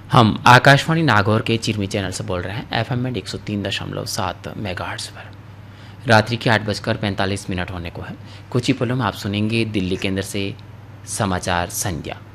हम आकाशवाणी नागौर के चिरमी चैनल से बोल रहे हैं, एफएम में 103.7 मेगाहर्ट्ज़ पर। रात्रि के 8:45 होने को है। कुछ ही पलों में आप सुनेंगे दिल्ली केंद्र से समाचार संध्या।